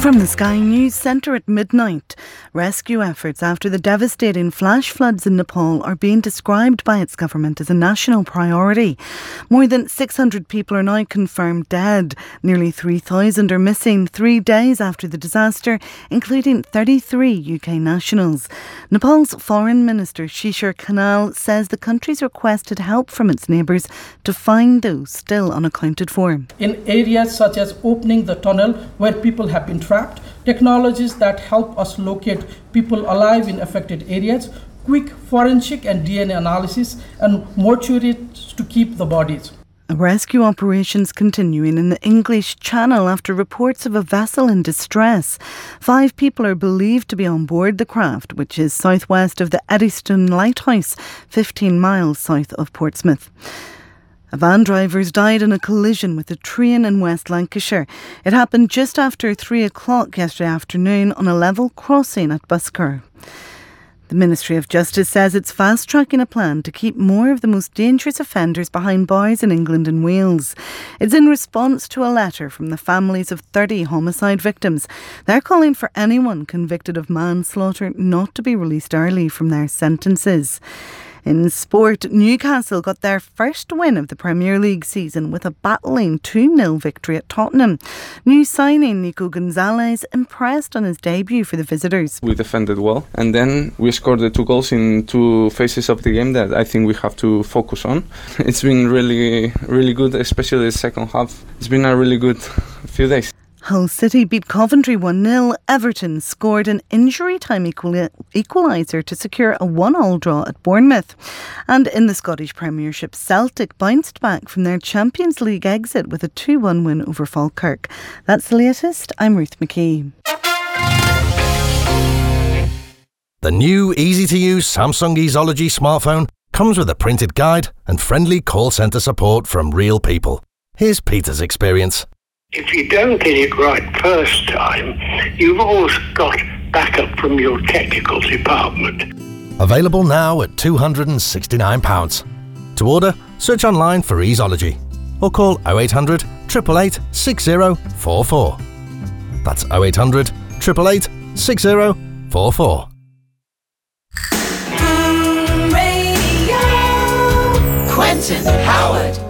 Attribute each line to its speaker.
Speaker 1: From the Sky News Centre at midnight, rescue efforts after the devastating flash floods in Nepal are being described by its government as a national priority. More than 600 people are now confirmed dead. Nearly 3,000 are missing 3 days after the disaster, including 33 UK nationals. Nepal's Foreign Minister Shishir Khanal says the country's requested help from its neighbours to find those still unaccounted for.
Speaker 2: In areas such as opening the tunnel where people have been trapped, technologies that help us locate people alive in affected areas, quick forensic and DNA analysis, and mortuaries to keep the bodies.
Speaker 1: Rescue operations continuing in the English Channel after reports of a vessel in distress. 5 people are believed to be on board the craft, which is southwest of the Eddystone Lighthouse, 15 miles south of Portsmouth. A van driver died in a collision with a train in West Lancashire. It happened just after 3 o'clock yesterday afternoon on a level crossing at Busker. The Ministry of Justice says it's fast-tracking a plan to keep more of the most dangerous offenders behind bars in England and Wales. It's in response to a letter from the families of 30 homicide victims. They're calling for anyone convicted of manslaughter not to be released early from their sentences. In sport, Newcastle got their first win of the Premier League season with a battling 2-0 victory at Tottenham. New signing Nico Gonzalez impressed on his debut for the visitors.
Speaker 3: We defended well, and then we scored the 2 goals in 2 phases of the game that I think we have to focus on. It's been really good, especially the second half. It's been a really good few days.
Speaker 1: Hull City beat Coventry 1-0. Everton scored an injury-time equaliser to secure a 1-1 draw at Bournemouth. And in the Scottish Premiership, Celtic bounced back from their Champions League exit with a 2-1 win over Falkirk. That's the latest. I'm Ruth McKee.
Speaker 4: The new easy-to-use Samsung Easology smartphone comes with a printed guide and friendly call centre support from real people. Here's Peter's experience.
Speaker 5: If you don't get it right first time, you've always got backup from your technical department.
Speaker 4: Available now at £269. To order, search online for Easology or call 0800 888 6044. That's 0800 888 6044.
Speaker 6: Quentin Howard.